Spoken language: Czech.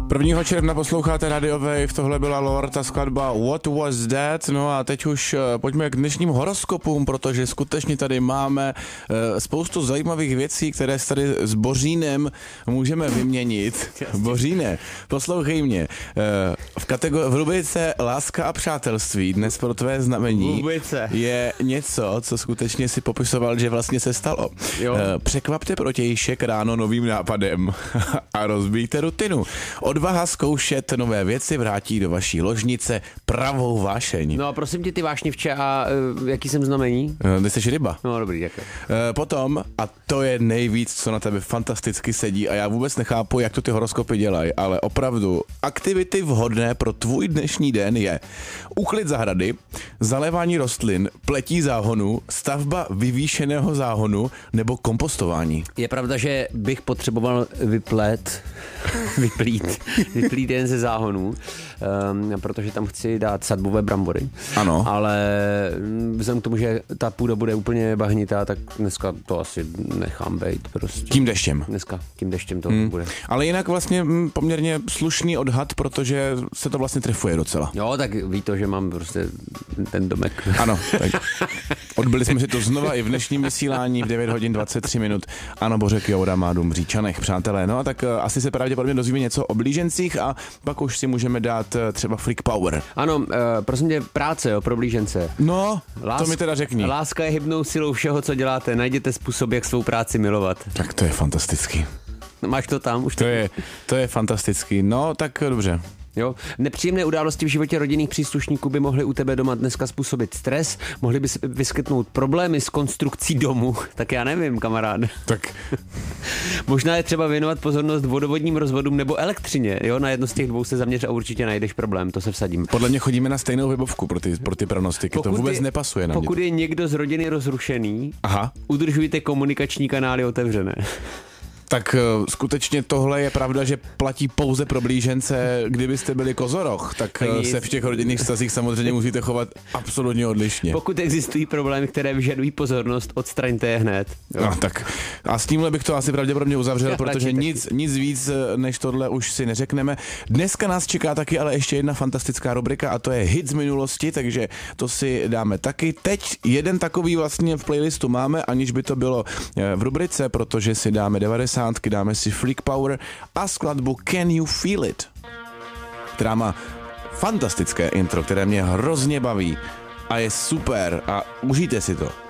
1. června posloucháte Radio Wave, tohle byla Lorde, ta skladba What Was That, no a teď už pojďme k dnešním horoskopům, protože skutečně tady máme spoustu zajímavých věcí, které se tady s Bořínem můžeme vyměnit. Boříne, poslouchej mě, v rubrice Láska a přátelství dnes pro tvé znamení je něco, co skutečně si popisoval, že vlastně se stalo. Překvapte protějšek ráno novým nápadem a rozbijte rutinu. Odvaha zkoušet nové věci vrátí do vaší ložnice pravou vášeň. No a prosím tě, ty vášnivče, a jaký jsem znamení? Ty jsi ryba. No dobrý, děkuji. Potom, a to je nejvíc, co na tebe fantasticky sedí a já vůbec nechápu, jak to ty horoskopy dělají, ale opravdu aktivity vhodné pro tvůj dnešní den je úklid zahrady, zalévání rostlin, pletí záhonu, stavba vyvýšeného záhonu nebo kompostování. Je pravda, že bych potřeboval vyplít jen ze záhonů, protože tam chci dát sadbové brambory. Ano. Ale vzhledem k tomu, že ta půda bude úplně bahnitá, tak dneska to asi nechám bejt prostě. Tím deštěm. Dneska tím deštěm to bude. Ale jinak vlastně poměrně slušný odhad, protože se to vlastně trefuje docela. Jo, tak ví to, že mám prostě ten domek. Ano, tak odbyli jsme si to znova i v dnešním vysílání v 9 hodin 23 minut. Ano, Bořek Jouda má dům v Říčanech, přátelé. No a tak asi se pravděpodobně dozvíme něco o blížencích a pak už si můžeme dát třeba freak power. Ano, prosím tě, práce, pro blížence. No, to mi teda řekni. Láska je hybnou silou všeho, co děláte. Najděte způsob, jak svou práci milovat. Tak to je fantastický. Máš to tam už? To je fantastický. No, tak dobře. Jo. Nepříjemné události v životě rodinných příslušníků by mohly u tebe doma dneska způsobit stres, mohly by vyskytnout problémy s konstrukcí domu, tak já nevím, kamarád. Tak. Možná je třeba věnovat pozornost vodovodním rozvodům nebo elektřině, jo, na jedno z těch dvou se zaměř a určitě najdeš problém, to se vsadím. Podle mě chodíme na stejnou webovku pro ty pronostiky, to vůbec nepasuje na mě. Pokud je někdo z rodiny rozrušený, udržujte komunikační kanály otevřené. Tak skutečně tohle je pravda, že platí pouze pro blížence. Kdybyste byli kozoroch, tak se v těch rodinných vztazích samozřejmě musíte chovat absolutně odlišně. Pokud existují problémy, které vyžadují pozornost, odstraňte je hned. Jo. No, tak a s tímhle bych to asi pravděpodobně uzavřel, protože nic víc než tohle už si neřekneme. Dneska nás čeká taky ale ještě jedna fantastická rubrika a to je hit z minulosti, takže to si dáme taky. Teď jeden takový vlastně v playlistu máme, aniž by to bylo v rubrice, protože si dáme 90, dáme si Freak Power a skladbu Can You Feel It, která má fantastické intro, které mě hrozně baví a je super a užijte si to.